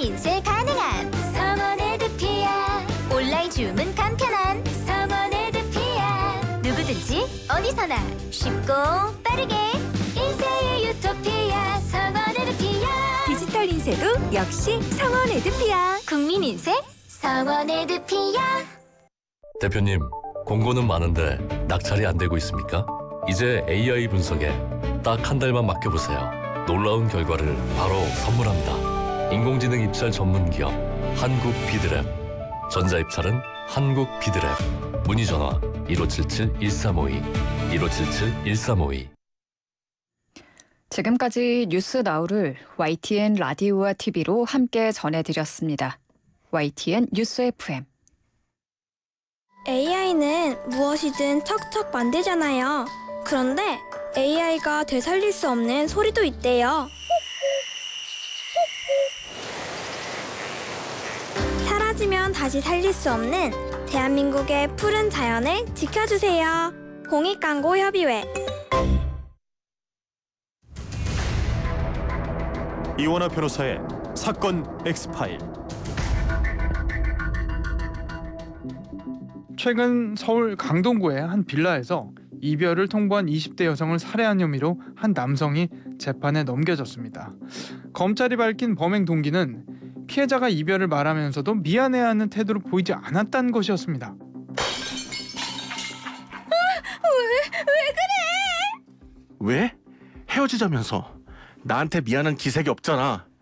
인쇄 가능한 성원 에드피아. 온라인 주문 간편한 성원 에드피아. 누구든지 어디서나 쉽고 빠르게 인쇄의 유토피아 성원 에드피아. 디지털 인쇄도 역시 성원 에드피아. 국민 인쇄 성원 에드피아. 대표님, 공고는 많은데 낙찰이 안 되고 있습니까? 이제 AI 분석에 딱 한 달만 맡겨보세요. 놀라운 결과를 바로 선물합니다. 인공지능 입찰 전문 기업 한국 비드랩. 전자입찰은 한국 비드랩. 문의 전화 1577-1352 1577-1352. 지금까지 뉴스 나우를 YTN 라디오와 TV로 함께 전해드렸습니다. YTN 뉴스 FM. AI는 무엇이든 척척 만들잖아요. 그런데 AI가 되살릴 수 없는 소리도 있대요. 사라지면 다시 살릴 수 없는 대한민국의 푸른 자연을 지켜주세요. 공익광고협의회. 이원화 변호사의 사건 X파일. 최근 서울 강동구의 한 빌라에서 이별을 통보한 20대 여성을 살해한 혐의로 한 남성이 재판에 넘겨졌습니다. 검찰이 밝힌 범행 동기는 피해자가 이별을 말하면서도 미안해하는 태도를 보이지 않았다는 것이었습니다. 왜? 헤어지자면서 나한테 미안한 기색이 없잖아.